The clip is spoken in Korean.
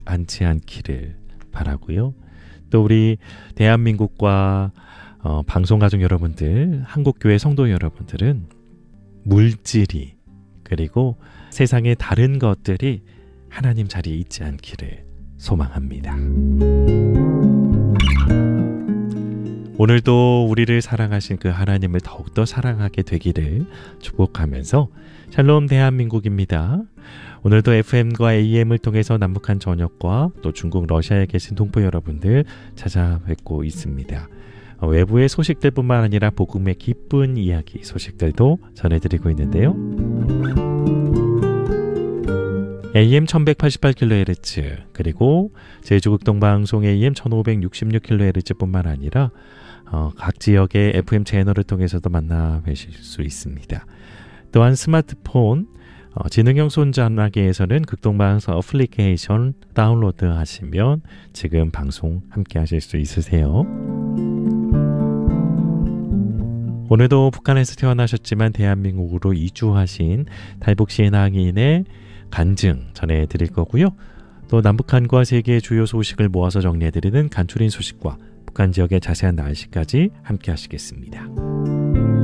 않지 않기를 바라고요. 또 우리 대한민국과 방송가족 여러분들, 한국교회 성도 여러분들은 물질이 그리고 세상의 다른 것들이 하나님 자리에 있지 않기를 소망합니다. 오늘도 우리를 사랑하신 그 하나님을 더욱더 사랑하게 되기를 축복하면서 샬롬 대한민국입니다. 오늘도 FM과 AM을 통해서 남북한 전역과 또 중국 러시아에 계신 동포 여러분들 찾아뵙고 있습니다. 외부의 소식들뿐만 아니라 복음의 기쁜 이야기 소식들도 전해드리고 있는데요. AM 1188kHz 그리고 제주극동방송 AM 1566kHz 뿐만 아니라 각 지역의 FM 채널을 통해서도 만나뵈실 수 있습니다. 또한 스마트폰 지능형 손전화기에서는 극동방송 어플리케이션 다운로드 하시면 지금 방송 함께 하실 수 있으세요. 오늘도 북한에서 태어나셨지만 대한민국으로 이주하신 탈북신앙인의 간증 전해드릴 거고요. 또 남북한과 세계의 주요 소식을 모아서 정리해드리는 간추린 소식과 북한 지역의 자세한 날씨까지 함께 하시겠습니다.